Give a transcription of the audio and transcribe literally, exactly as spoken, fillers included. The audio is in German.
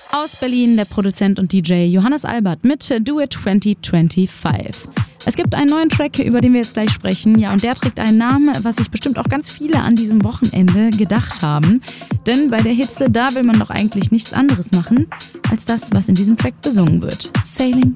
Aus Berlin der Produzent und D J Johannes Albert mit Do It zwanzig fünfundzwanzig. Es gibt einen neuen Track, über den wir jetzt gleich sprechen. Ja, und der trägt einen Namen, was sich bestimmt auch ganz viele an diesem Wochenende gedacht haben. Denn bei der Hitze, da will man doch eigentlich nichts anderes machen, als das, was in diesem Track besungen wird. Sailing